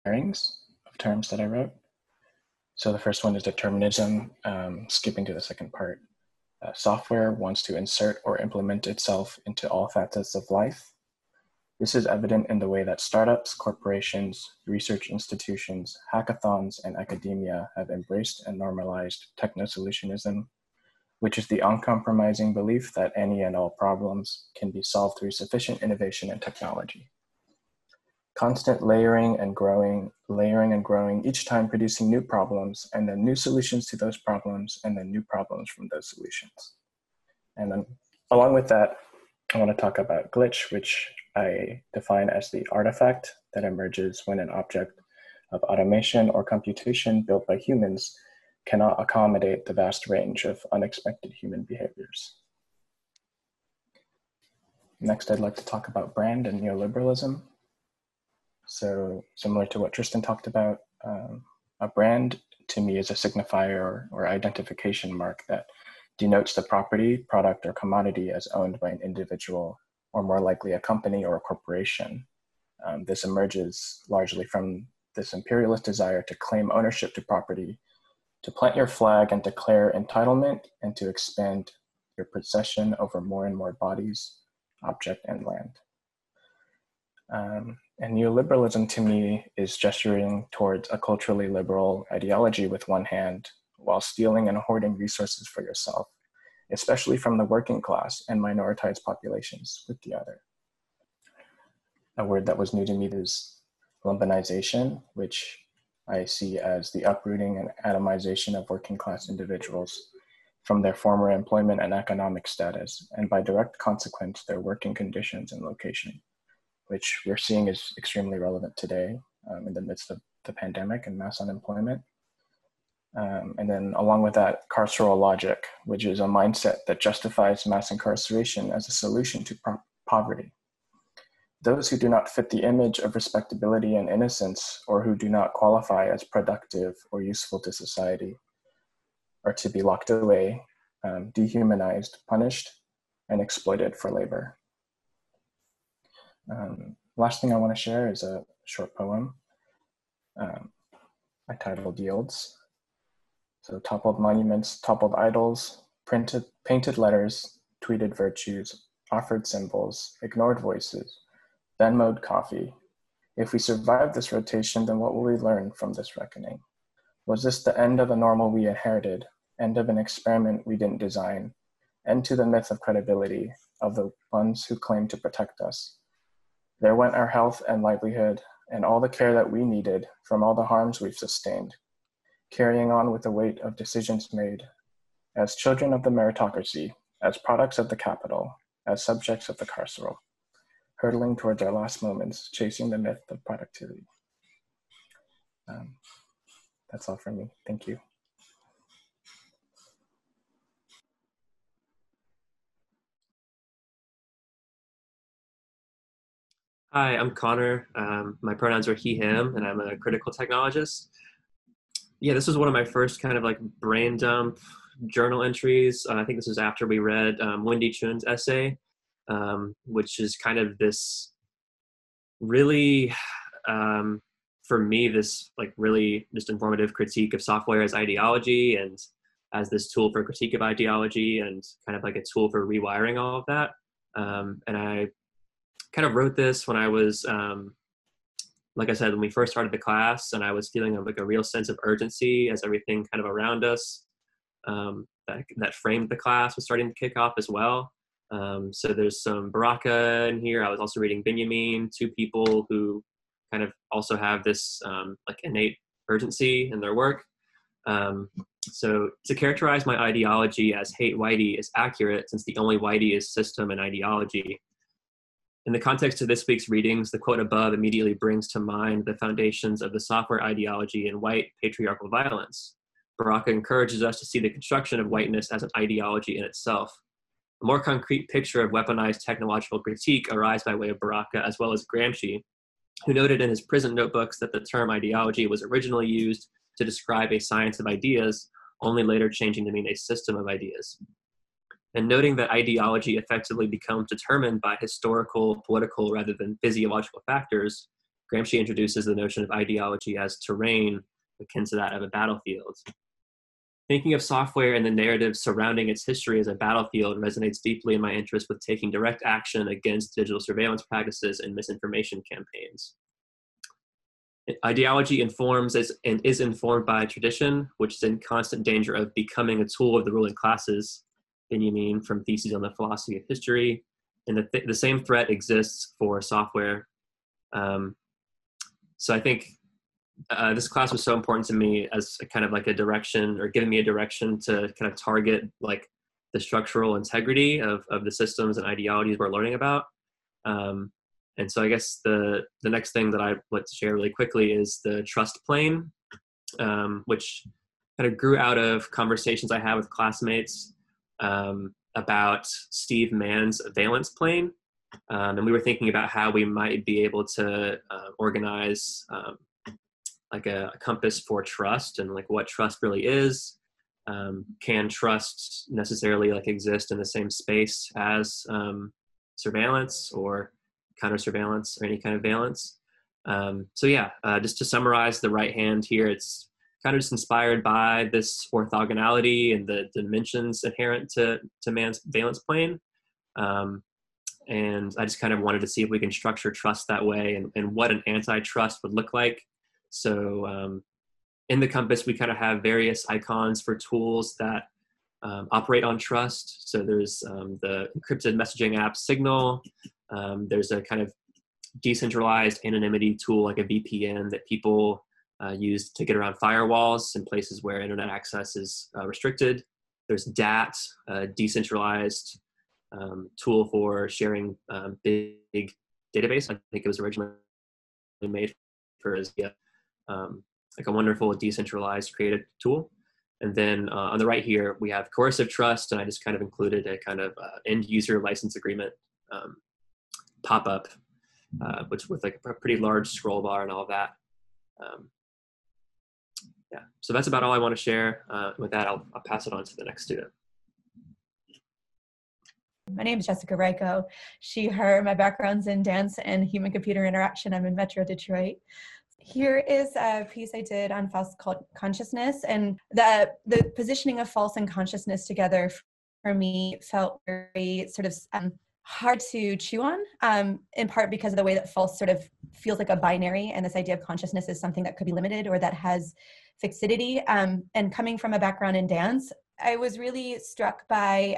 pairings of terms that I wrote. So the first one is determinism, skipping to the second part. Software wants to insert or implement itself into all facets of life. This is evident in the way that startups, corporations, research institutions, hackathons, and academia have embraced and normalized techno-solutionism, which is the uncompromising belief that any and all problems can be solved through sufficient innovation and technology. Constant layering and growing, each time producing new problems, and then new solutions to those problems, and then new problems from those solutions. And then along with that, I want to talk about glitch, which I define as the artifact that emerges when an object of automation or computation built by humans cannot accommodate the vast range of unexpected human behaviors. Next, I'd like to talk about brand and neoliberalism. So similar to what Tristan talked about, a brand to me is a signifier or identification mark that denotes the property, product, or commodity as owned by an individual, or more likely a company or a corporation. This emerges largely from this imperialist desire to claim ownership to property, to plant your flag and declare entitlement, and to expand your possession over more and more bodies, object, and land. And neoliberalism to me is gesturing towards a culturally liberal ideology with one hand, while stealing and hoarding resources for yourself, especially from the working class and minoritized populations with the other. A word that was new to me is Lumpenization, which I see as the uprooting and atomization of working class individuals from their former employment and economic status, and by direct consequence, their working conditions and location, which we're seeing is extremely relevant today in the midst of the pandemic and mass unemployment. And then along with that, carceral logic, which is a mindset that justifies mass incarceration as a solution to poverty. Those who do not fit the image of respectability and innocence, or who do not qualify as productive or useful to society, are to be locked away, dehumanized, punished, and exploited for labor. Last thing I want to share is a short poem I titled Yields. So toppled monuments, toppled idols, painted letters, tweeted virtues, offered symbols, ignored voices, Venmoed coffee. If we survive this rotation, then what will we learn from this reckoning? Was this the end of a normal we inherited, end of an experiment we didn't design, end to the myth of credibility of the ones who claim to protect us? There went our health and livelihood and all the care that we needed from all the harms we've sustained, carrying on with the weight of decisions made as children of the meritocracy, as products of the capital, as subjects of the carceral, hurtling towards our last moments, chasing the myth of productivity. That's all from me. Thank you. Hi, I'm Connor. My pronouns are he, him, and I'm a critical technologist. Yeah, this was one of my first kind of like brain dump journal entries. I think this was after we read Wendy Chun's essay, which is kind of this really, for me, this like really just informative critique of software as ideology and as this tool for critique of ideology and kind of like a tool for rewiring all of that. And I kind of wrote this when I was, like I said, when we first started the class, and I was feeling like a real sense of urgency as everything kind of around us that framed the class was starting to kick off as well. So there's some Baraka in here. I was also reading Benjamin, two people who kind of also have this like innate urgency in their work. So to characterize my ideology as hate whitey is accurate, since the only whitey is system and ideology. In the context of this week's readings, the quote above immediately brings to mind the foundations of the software ideology in white patriarchal violence. Baraka encourages us to see the construction of whiteness as an ideology in itself. A more concrete picture of weaponized technological critique arrives by way of Baraka as well as Gramsci, who noted in his prison notebooks that the term ideology was originally used to describe a science of ideas, only later changing to mean a system of ideas. And noting that ideology effectively becomes determined by historical, political, rather than physiological factors, Gramsci introduces the notion of ideology as terrain akin to that of a battlefield. Thinking of software and the narrative surrounding its history as a battlefield resonates deeply in my interest with taking direct action against digital surveillance practices and misinformation campaigns. Ideology informs and is informed by tradition, which is in constant danger of becoming a tool of the ruling classes, Benjamin from Theses on the Philosophy of History. And the same threat exists for software. So I think this class was so important to me as a kind of like a direction, or giving me a direction to kind of target like the structural integrity of the systems and ideologies we're learning about. And so I guess the next thing that I want to share really quickly is the trust plane, which kind of grew out of conversations I had with classmates about Steve Mann's valence plane. And we were thinking about how we might be able to organize like a compass for trust, and like what trust really is. Can trust necessarily like exist in the same space as surveillance or counter surveillance or any kind of valence? So yeah, just to summarize the right hand here, it's kind of just inspired by this orthogonality and the dimensions inherent to Mann's valence plane. And I just kind of wanted to see if we can structure trust that way, and what an antitrust would look like. So in the compass, we kind of have various icons for tools that operate on trust. So there's the encrypted messaging app Signal. There's a kind of decentralized anonymity tool like a VPN that people use to get around firewalls in places where internet access is restricted. There's DAT, a decentralized tool for sharing big database. I think it was originally made for Azia. Like a wonderful decentralized created tool. And then on the right here, we have coercive trust, and I just kind of included a kind of end user license agreement pop-up, which with like a pretty large scroll bar and all of that. Yeah, so that's about all I want to share. With that, I'll pass it on to the next student. My name is Jessica Reiko. She, her, my background's in dance and human-computer interaction. I'm in Metro Detroit. Here is a piece I did on false consciousness, and the positioning of false and consciousness together for me felt very sort of hard to chew on, in part because of the way that false sort of feels like a binary, and this idea of consciousness is something that could be limited or that has fixity. And coming from a background in dance, I was really struck by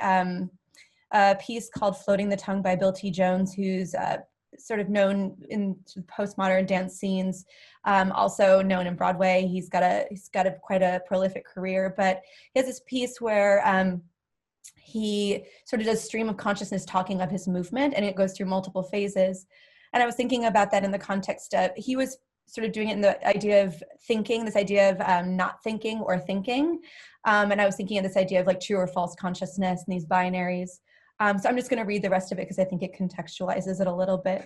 a piece called Floating the Tongue by Bill T. Jones, who's sort of known in postmodern dance scenes, also known in Broadway. He's got quite a prolific career, but he has this piece where he sort of does stream of consciousness talking of his movement, and it goes through multiple phases. And I was thinking about that in the context of, he was sort of doing it in the idea of thinking, this idea of not thinking or thinking. And I was thinking of this idea of like true or false consciousness and these binaries. So I'm just going to read the rest of it because I think it contextualizes it a little bit.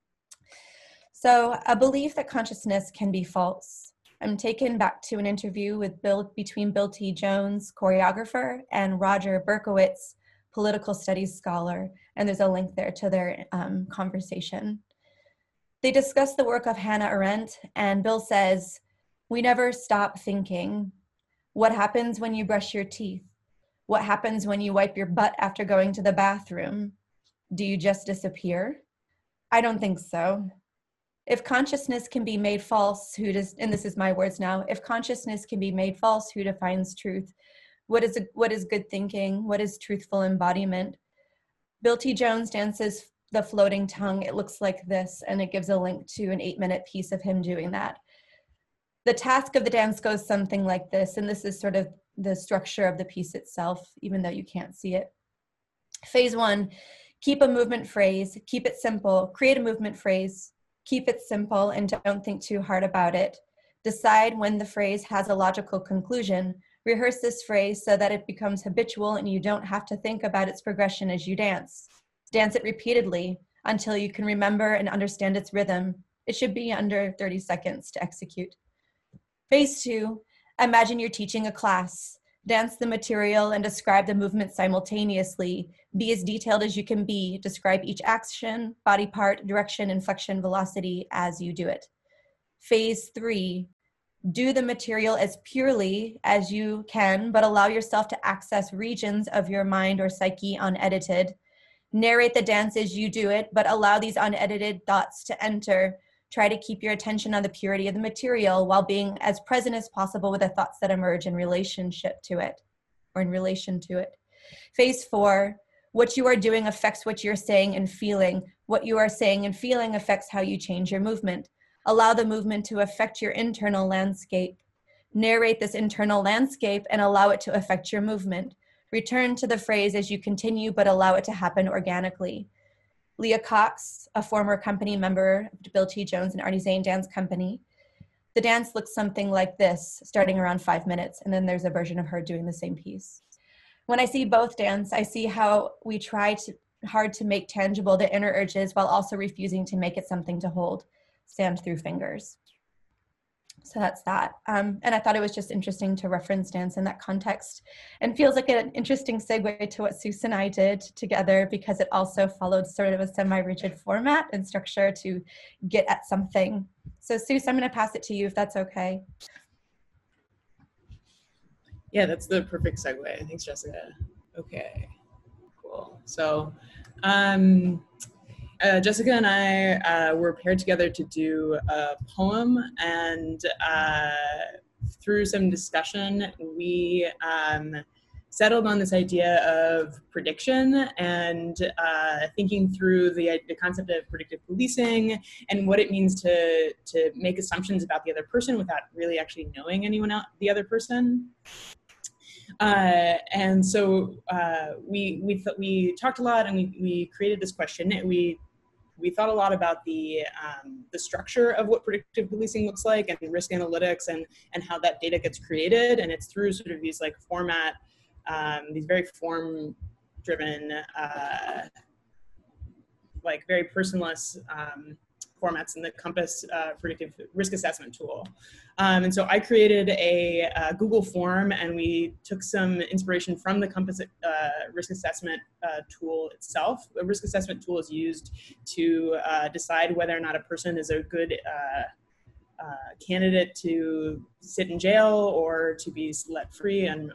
So, a belief that consciousness can be false. I'm taken back to an interview between Bill T. Jones, choreographer, and Roger Berkowitz, political studies scholar, and there's a link there to their conversation. They discuss the work of Hannah Arendt, and Bill says, "We never stop thinking. What happens when you brush your teeth? What happens when you wipe your butt after going to the bathroom? Do you just disappear? I don't think so. If consciousness can be made false, and this is my words now, if consciousness can be made false, who defines truth? What is good thinking? What is truthful embodiment?" Bill T. Jones dances the floating tongue. It looks like this, and it gives a link to an 8-minute piece of him doing that. The task of the dance goes something like this, and this is sort of the structure of the piece itself, even though you can't see it. Phase 1, keep a movement phrase, keep it simple, create a movement phrase, keep it simple, and don't think too hard about it. Decide when the phrase has a logical conclusion. Rehearse this phrase so that it becomes habitual and you don't have to think about its progression as you dance. Dance it repeatedly until you can remember and understand its rhythm. It should be under 30 seconds to execute. Phase 2, imagine you're teaching a class. Dance the material and describe the movement simultaneously. Be as detailed as you can be. Describe each action, body part, direction, inflection, velocity as you do it. Phase 3, do the material as purely as you can, but allow yourself to access regions of your mind or psyche unedited. Narrate the dance as you do it, but allow these unedited thoughts to enter. Try to keep your attention on the purity of the material while being as present as possible with the thoughts that emerge in relationship to it, or in relation to it. Phase 4, what you are doing affects what you're saying and feeling. What you are saying and feeling affects how you change your movement. Allow the movement to affect your internal landscape. Narrate this internal landscape and allow it to affect your movement. Return to the phrase as you continue, but allow it to happen organically. Leah Cox, a former company member of Bill T. Jones and Artie Zane Dance Company. The dance looks something like this, starting around 5 minutes, and then there's a version of her doing the same piece. When I see both dance, I see how we try hard to make tangible the inner urges while also refusing to make it something to hold. Sand through fingers. So that's that. And I thought it was just interesting to reference dance in that context, and feels like an interesting segue to what Seuss and I did together, because it also followed sort of a semi-rigid format and structure to get at something. So Seuss, I'm going to pass it to you if that's okay. Yeah, that's the perfect segue. Thanks, Jessica. Okay, cool. So Jessica and I were paired together to do a poem, and through some discussion, we settled on this idea of prediction and thinking through the concept of predictive policing and what it means to make assumptions about the other person without really actually knowing anyone else, the other person. And so we talked a lot, and we created this question. We thought a lot about the structure of what predictive policing looks like, and risk analytics, and how that data gets created. And it's through sort of these like format, these very form-driven, like very personless formats in the Compass predictive risk assessment tool. And so I created a Google form, and we took some inspiration from the Compass risk assessment tool itself. The risk assessment tool is used to decide whether or not a person is a good candidate to sit in jail or to be let free on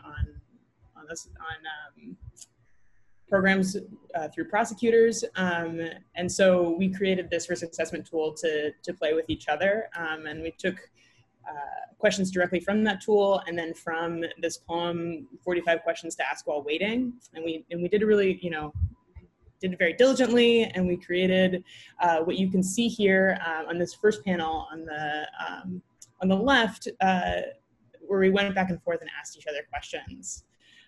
programs through prosecutors. And so we created this risk assessment tool to play with each other. And we took questions directly from that tool, and then from this poem, 45 questions to ask while waiting. And we did did it very diligently, and we created what you can see here on this first panel on the left, where we went back and forth and asked each other questions.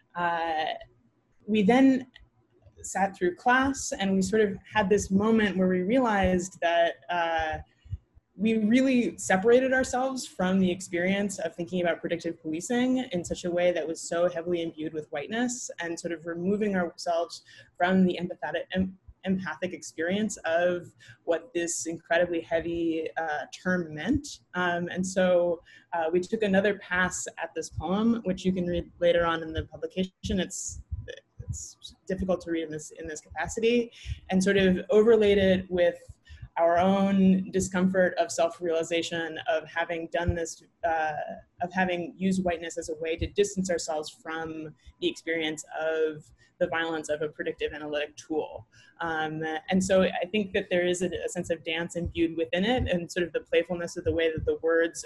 We then sat through class, and we sort of had this moment where we realized that we really separated ourselves from the experience of thinking about predictive policing in such a way that was so heavily imbued with whiteness, and sort of removing ourselves from the empathic experience of what this incredibly heavy term meant. And so we took another pass at this poem, which you can read later on in the publication. It's difficult to read in this capacity, and sort of overlaid it with our own discomfort of self-realization of having done this, of having used whiteness as a way to distance ourselves from the experience of the violence of a predictive analytic tool. And so I think that there is a sense of dance imbued within it, and sort of the playfulness of the way that the words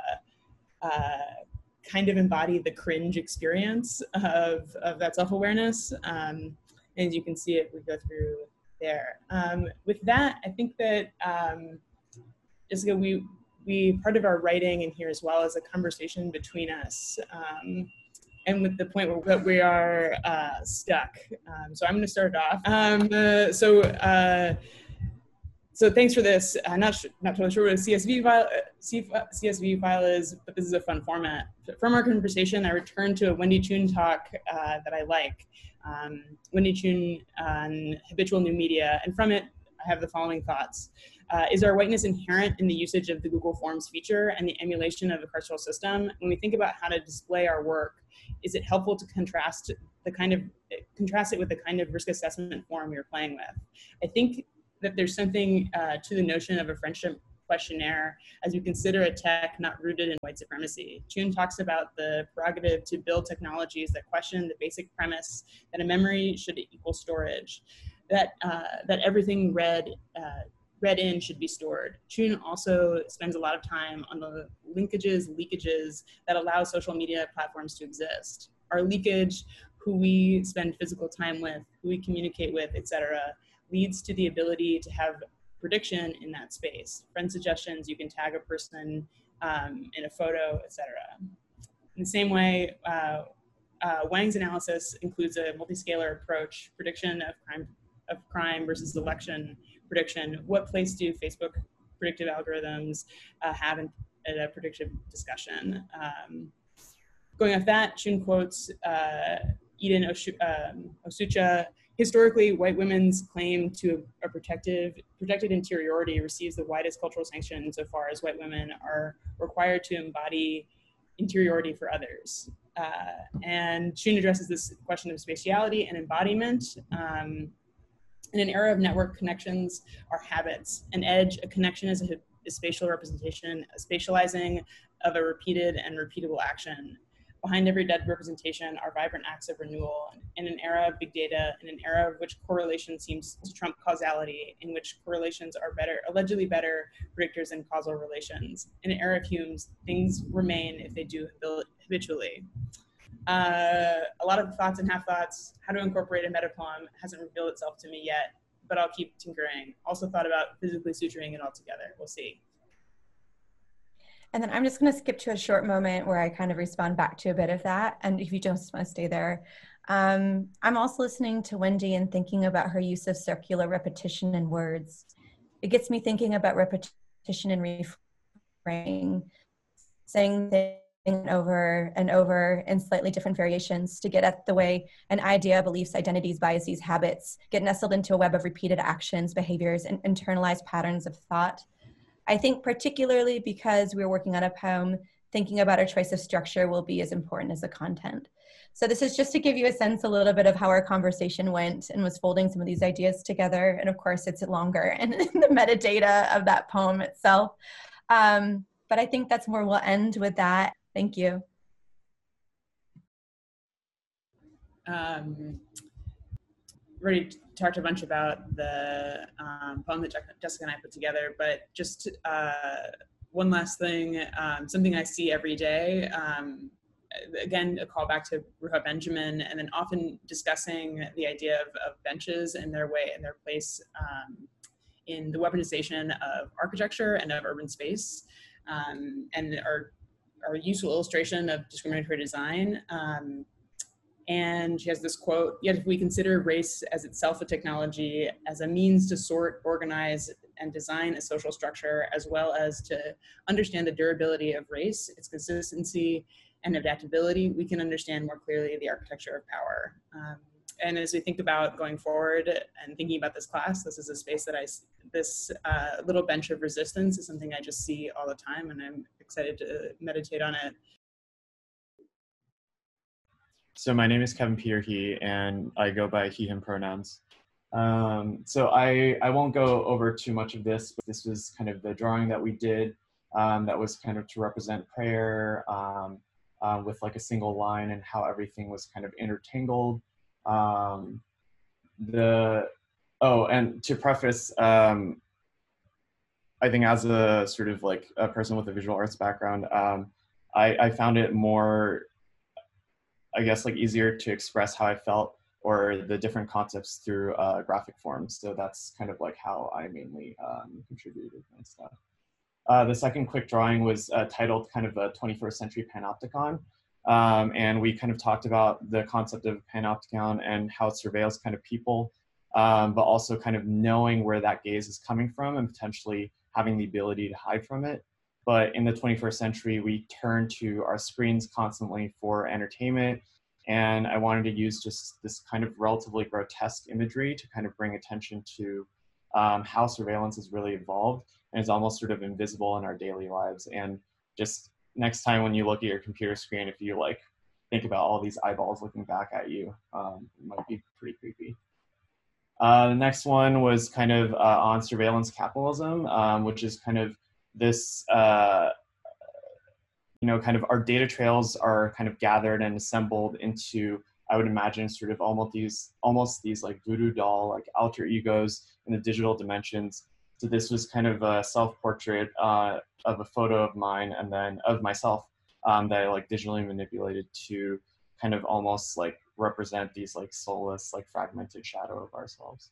kind of embody the cringe experience of that self-awareness. And as you can see it, we go through there. With that, I think that Jessica, we part of our writing in here as well as a conversation between us, and with the point where we are stuck. So I'm going to start off. So thanks for this. I'm not totally sure what a CSV file is, but this is a fun format. From our conversation, I returned to a Wendy Chun talk that I like. Wendy Chun on habitual new media, and from it, I have the following thoughts. Is our whiteness inherent in the usage of the Google Forms feature and the emulation of the carceral system? When we think about how to display our work, is it helpful to contrast it with the kind of risk assessment form you're playing with? I think that there's something to the notion of a friendship questionnaire as we consider a tech not rooted in white supremacy. Chun talks about the prerogative to build technologies that question the basic premise that a memory should equal storage, that everything read in should be stored. Chun also spends a lot of time on the leakages that allow social media platforms to exist. Our leakage, who we spend physical time with, who we communicate with, etc., leads to the ability to have prediction in that space. Friend suggestions, you can tag a person in a photo, etc. In the same way, Wang's analysis includes a multiscalar approach, prediction of crime versus election prediction. What place do Facebook predictive algorithms have in a predictive discussion? Going off that, Chun quotes Eden Osucha. Historically, white women's claim to a protected interiority receives the widest cultural sanction insofar as white women are required to embody interiority for others. And Chun addresses this question of spatiality and embodiment. In an era of network connections are habits. An edge, a connection is a spatial representation, a spatializing of a repeated and repeatable action. Behind every dead representation are vibrant acts of renewal. In an era of big data, in an era of which correlation seems to trump causality, in which correlations are allegedly better predictors than causal relations. In an era of Hume's, things remain if they do habitually. A lot of thoughts and half-thoughts. How to incorporate a metapoem hasn't revealed itself to me yet, but I'll keep tinkering. Also thought about physically suturing it all together. We'll see. And then I'm just going to skip to a short moment where I kind of respond back to a bit of that. And if you just want to stay there. I'm also listening to Wendy and thinking about her use of circular repetition in words. It gets me thinking about repetition and reframing, saying things over and over in slightly different variations to get at the way an idea, beliefs, identities, biases, habits get nestled into a web of repeated actions, behaviors, and internalized patterns of thought. I think particularly because we're working on a poem, thinking about our choice of structure will be as important as the content. So this is just to give you a sense a little bit of how our conversation went and was folding some of these ideas together. And of course it's longer and the metadata of that poem itself. But I think that's where we'll end with that. Thank you. Already talked a bunch about the poem that Jessica and I put together, but just one last thing, something I see every day. Again, a call back to Ruha Benjamin, and then often discussing the idea of benches and their place in the weaponization of architecture and of urban space, and our useful illustration of discriminatory design. And she has this quote, "Yet if we consider race as itself a technology, as a means to sort, organize, and design a social structure, as well as to understand the durability of race, its consistency and adaptability, we can understand more clearly the architecture of power." And as we think about going forward and thinking about this class, this is a space that this little bench of resistance is something I just see all the time, and I'm excited to meditate on it. So my name is Kevin Peter He, and I go by he, him pronouns. So I won't go over too much of this, but this was kind of the drawing that we did that was kind of to represent prayer with like a single line and how everything was kind of intertangled. And to preface, I think as a sort of like a person with a visual arts background, I found it more, I guess, like easier to express how I felt or the different concepts through graphic forms. So that's kind of like how I mainly contributed my stuff. The second quick drawing was titled kind of a 21st century panopticon. And we kind of talked about the concept of panopticon and how it surveils kind of people, but also kind of knowing where that gaze is coming from and potentially having the ability to hide from it. But in the 21st century, we turn to our screens constantly for entertainment. And I wanted to use just this kind of relatively grotesque imagery to kind of bring attention to how surveillance has really evolved and is almost sort of invisible in our daily lives. And just next time when you look at your computer screen, if you like think about all these eyeballs looking back at you, it might be pretty creepy. The next one was kind of on surveillance capitalism, which is kind of this, kind of our data trails are kind of gathered and assembled into, I would imagine, sort of almost these like voodoo doll, like alter egos in the digital dimensions. So this was kind of a self-portrait of a photo of mine and then of myself that I like digitally manipulated to kind of almost like represent these like soulless, like fragmented shadow of ourselves.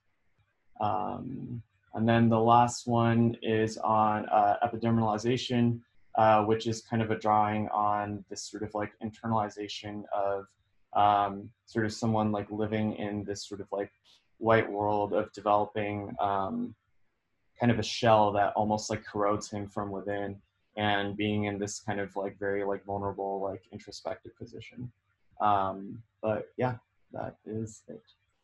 And then the last one is on epidermalization, which is kind of a drawing on this sort of like internalization of sort of someone like living in this sort of like white world of developing kind of a shell that almost like corrodes him from within, and being in this kind of like very like vulnerable, like introspective position. But yeah, that is it.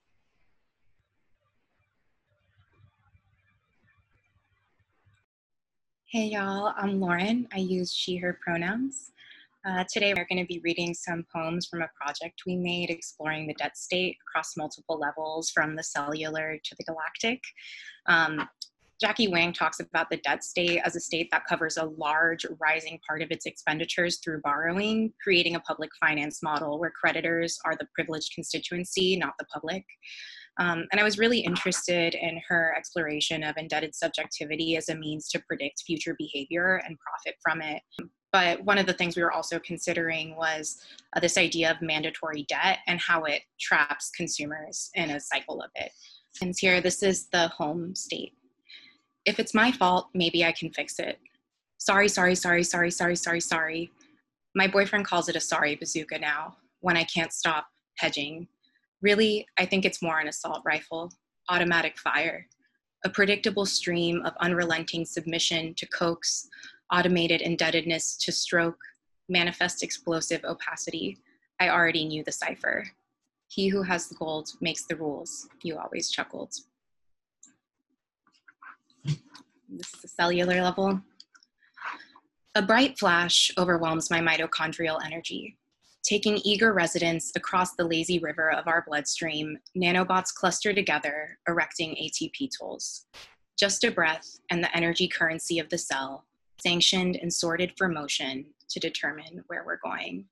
Hey y'all, I'm Lauren. I use she, her pronouns. Today we're going to be reading some poems from a project we made exploring the debt state across multiple levels from the cellular to the galactic. Jackie Wang talks about the debt state as a state that covers a large rising part of its expenditures through borrowing, creating a public finance model where creditors are the privileged constituency, not the public. And I was really interested in her exploration of indebted subjectivity as a means to predict future behavior and profit from it. But one of the things we were also considering was this idea of mandatory debt and how it traps consumers in a cycle of it. And here, this is the home state. If it's my fault, maybe I can fix it. Sorry, sorry, sorry, sorry, sorry, sorry, sorry. My boyfriend calls it a sorry bazooka now, when I can't stop hedging. Really, I think it's more an assault rifle, automatic fire, a predictable stream of unrelenting submission to coax, automated indebtedness to stroke, manifest explosive opacity. I already knew the cipher. He who has the gold makes the rules, you always chuckled. This is the cellular level. A bright flash overwhelms my mitochondrial energy. Taking eager residence across the lazy river of our bloodstream, nanobots cluster together, erecting ATP tolls. Just a breath and the energy currency of the cell, sanctioned and sorted for motion to determine where we're going.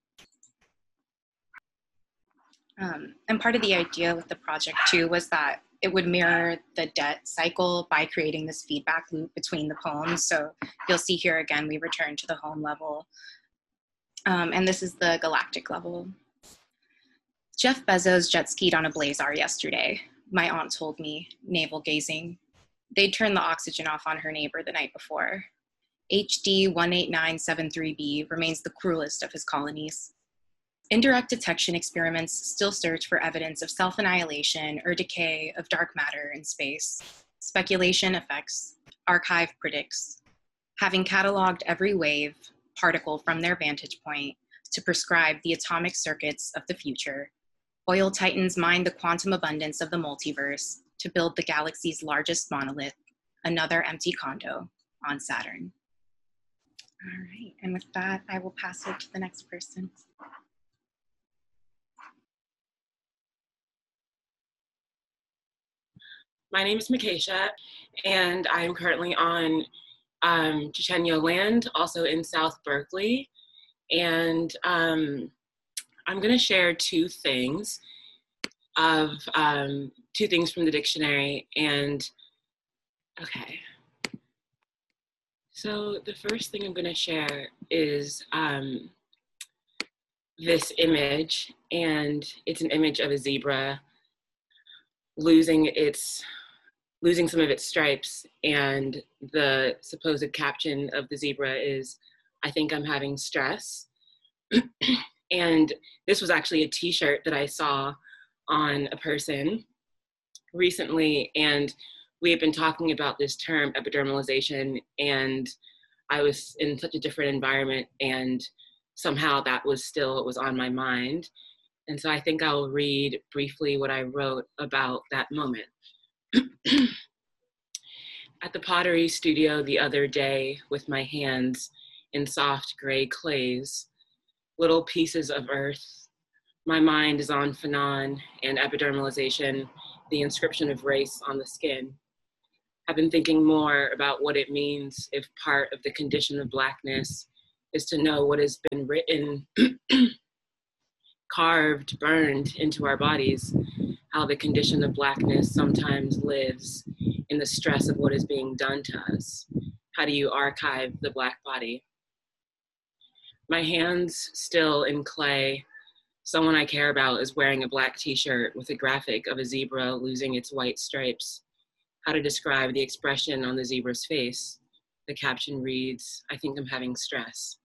And part of the idea with the project too was that it would mirror the debt cycle by creating this feedback loop between the poems. So you'll see here again, we return to the home level. And this is the galactic level. Jeff Bezos jet skied on a Blazar yesterday, my aunt told me, navel gazing. They'd turned the oxygen off on her neighbor the night before. HD 18973b remains the cruelest of his colonies. Indirect detection experiments still search for evidence of self-annihilation or decay of dark matter in space. Speculation affects, archive predicts. Having cataloged every wave, particle from their vantage point to prescribe the atomic circuits of the future, oil titans mine the quantum abundance of the multiverse to build the galaxy's largest monolith, another empty condo on Saturn. All right, and with that, I will pass it to the next person. My name is Mikesha, and I'm currently on Chochenyo land, also in South Berkeley. And I'm gonna share two things from the dictionary. And okay, so the first thing I'm gonna share is this image, and it's an image of a zebra losing some of its stripes, and the supposed caption of the zebra is, "I think I'm having stress." And this was actually a t-shirt that I saw on a person recently, and we had been talking about this term epidermalization, and I was in such a different environment, and somehow that was still what was on my mind. And so I think I'll read briefly what I wrote about that moment. At the pottery studio the other day, with my hands in soft gray clays, little pieces of earth, my mind is on Fanon and epidermalization, the inscription of race on the skin. have been thinking more about what it means if part of the condition of Blackness is to know what has been written, carved, burned into our bodies, how the condition of Blackness sometimes lives in the stress of what is being done to us. How do you archive the Black body? My hands still in clay. Someone I care about is wearing a black t-shirt with a graphic of a zebra losing its white stripes. How to describe the expression on the zebra's face? The caption reads, "I think I'm having stress."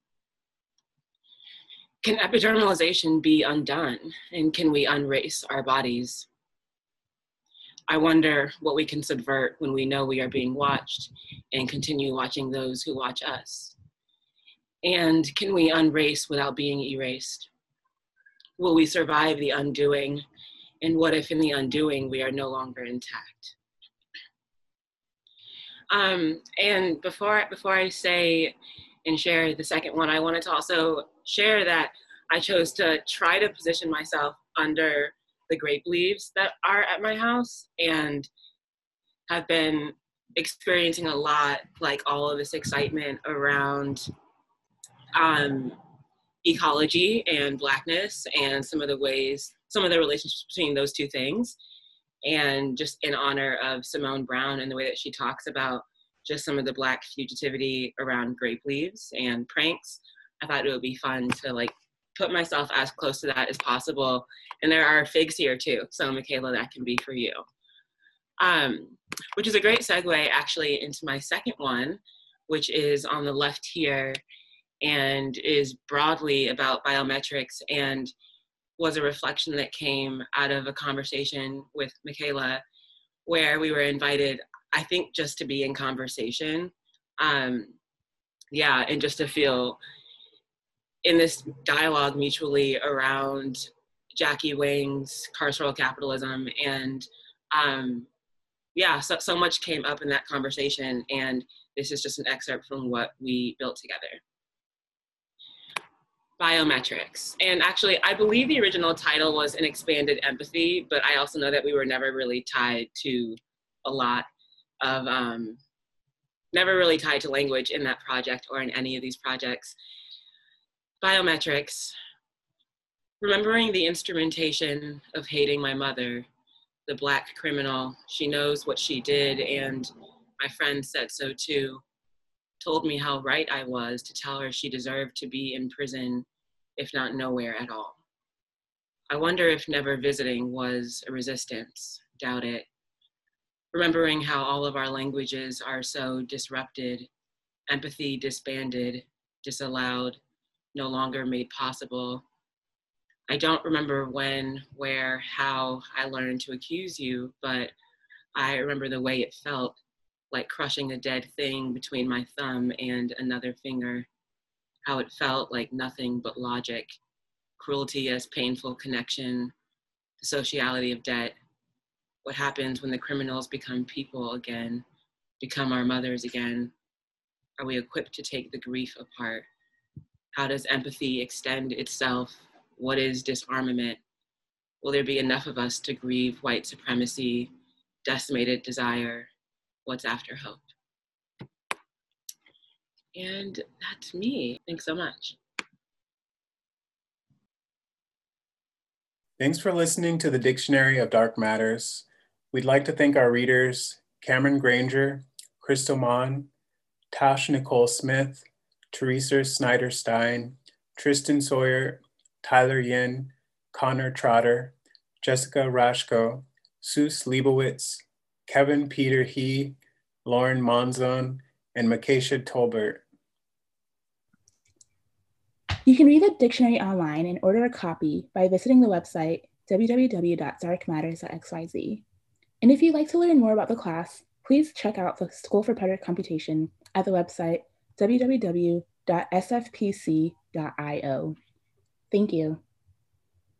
Can epidermalization be undone? And can we unrace our bodies? I wonder what we can subvert when we know we are being watched and continue watching those who watch us. And can we unrace without being erased? Will we survive the undoing? And what if in the undoing we are no longer intact? And before I say and share the second one, I wanted to also share that I chose to try to position myself under the grape leaves that are at my house, and have been experiencing a lot, like all of this excitement around ecology and Blackness, and some of the relationships between those two things. And just in honor of Simone Browne and the way that she talks about just some of the Black fugitivity around grape leaves and pranks, I thought it would be fun to like put myself as close to that as possible. And there are figs here too, so Michaela, that can be for you. Which is a great segue actually into my second one, which is on the left here and is broadly about biometrics, and was a reflection that came out of a conversation with Michaela where we were invited, I think, just to be in conversation. And just to feel in this dialogue mutually around Jackie Wang's carceral capitalism. And so much came up in that conversation, and this is just an excerpt from what we built together. Biometrics. And actually, I believe the original title was An Expanded Empathy, but I also know that we were never really tied to a lot of, never really tied to language in that project or in any of these projects. Biometrics. Remembering the instrumentation of hating my mother, the Black criminal. She knows what she did, and my friend said so too. Told me how right I was to tell her she deserved to be in prison, if not nowhere at all. I wonder if never visiting was a resistance. Doubt it. Remembering how all of our languages are so disrupted, empathy disbanded, disallowed, no longer made possible. I don't remember when, where, how I learned to accuse you, but I remember the way it felt, like crushing a dead thing between my thumb and another finger, how it felt like nothing but logic, cruelty as painful connection, the sociality of debt, what happens when the criminals become people again, become our mothers again. Are we equipped to take the grief apart? How does empathy extend itself? What is disarmament? Will there be enough of us to grieve white supremacy, decimated desire? What's after hope? And that's me. Thanks so much. Thanks for listening to the Dictionary of Dark Matters. We'd like to thank our readers, Cameron Granger, Crystal Mon, Tash Nicole Smith, Teresa Snyder-Stein, Tristan Sawyer, Tyler Yin, Connor Trotter, Jessica Rashko, Seuss Leibowitz, Kevin Peter He, Lauren Monzon, and Makesha Tolbert. You can read the dictionary online and order a copy by visiting the website www.darkmatters.xyz. And if you'd like to learn more about the class, please check out the School for Better Computation at the website www.sfpc.io. Thank you.